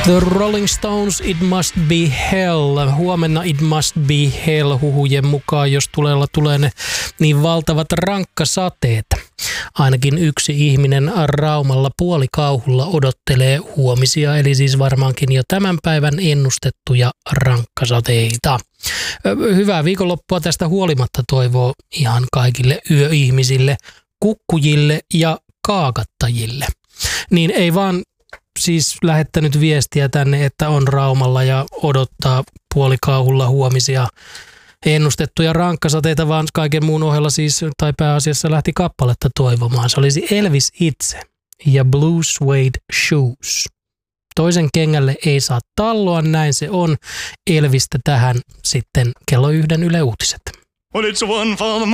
The Rolling Stones, It Must Be Hell. Huomenna It Must Be Hell huhujen mukaan, jos tulella tulee ne niin valtavat rankkasateet. Ainakin yksi ihminen Raumalla puolikauhulla odottelee huomisia, eli siis varmaankin jo tämän päivän ennustettuja rankkasateita. Hyvää viikonloppua tästä huolimatta toivoo ihan kaikille yöihmisille, kukkujille ja kaakattajille. Niin ei vaan siis lähettänyt viestiä tänne, että on Raumalla ja odottaa puolikauhulla huomisia ennustettuja rankkasateita, vaan kaiken muun ohella siis, tai pääasiassa lähti kappaletta toivomaan. Se olisi Elvis itse ja Blue Suede Shoes. Toisen kengälle ei saa talloa, näin se on. Elvistä tähän sitten kello 1 Yle Uutiset. Well, it's one for the